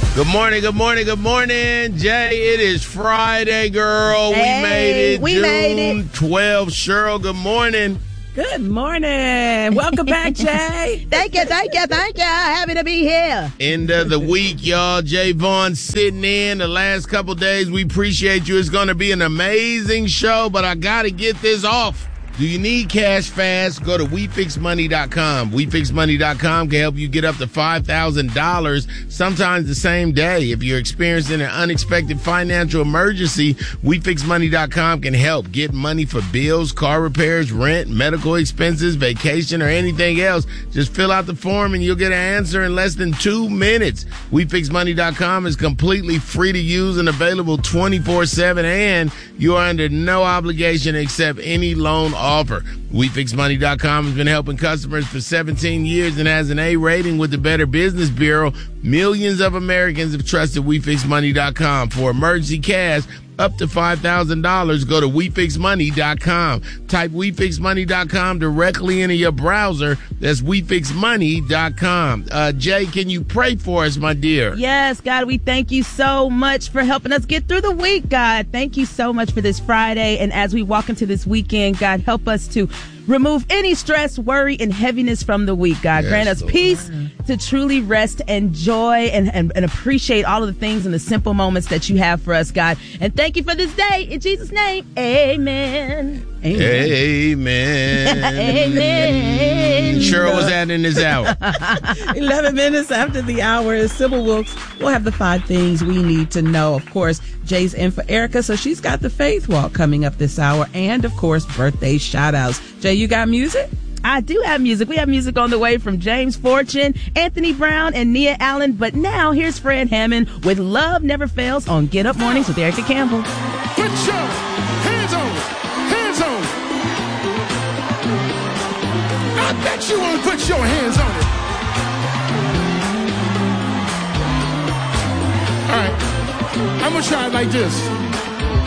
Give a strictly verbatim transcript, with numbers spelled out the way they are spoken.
Good morning, good morning, good morning. Jay, it is Friday, girl. Hey, we made it. we June made it. twelfth. Cheryl, good morning. Good morning. Welcome back, Jay. Thank you, thank you, thank you. Happy to be here. End of the week, y'all. Jay Vaughn sitting in the last couple days. We appreciate you. It's going to be an amazing show, but I got to get this off. Do you need cash fast? Go to we fix money dot com. we fix money dot com can help you get up to five thousand dollars, sometimes the same day. If you're experiencing an unexpected financial emergency, we fix money dot com can help. Get money for bills, car repairs, rent, medical expenses, vacation, or anything else. Just fill out the form and you'll get an answer in less than two minutes. we fix money dot com is completely free to use and available twenty-four seven, and you are under no obligation to accept any loan offer. we fix money dot com has been helping customers for seventeen years and has an A rating with the Better Business Bureau. Millions of Americans have trusted we fix money dot com for emergency cash up to five thousand dollars. Go to we fix money dot com. Type we fix money dot com directly into your browser. That's we fix money dot com. Uh, Jay, can you pray for us, my dear? Yes, God, we thank you so much for helping us get through the week, God. Thank you so much for this Friday. And as we walk into this weekend, God, help us to remove any stress, worry, and heaviness from the week, God. Yes, Grant us Lord. peace to truly rest and joy and, and, and appreciate all of the things and the simple moments that you have for us, God. And thank you for this day. In Jesus' name, amen. Amen. Amen. Amen. Cheryl, what's happening this hour? eleven minutes after the hour is Sybil Wilkes. We'll have the five things we need to know. Of course, Jay's in for Erica, so she's got the Faith Walk coming up this hour. And, of course, birthday shout-outs. Jay, you got music? I do have music. We have music on the way from James Fortune, Anthony Brown, and Nia Allen. But now, here's Fred Hammond with Love Never Fails on Get Up Mornings with Erica Campbell. Put your hands on it. Hands on it. I bet you won't put your hands on it. All right. I'm going to try it like this.